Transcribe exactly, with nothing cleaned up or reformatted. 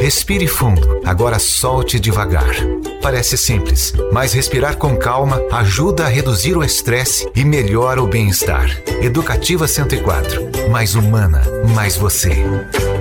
Respire fundo, agora solte devagar. Parece simples, mas respirar com calma ajuda a reduzir o estresse e melhora o bem-estar. Educativa cento e quatro, mais humana, mais você.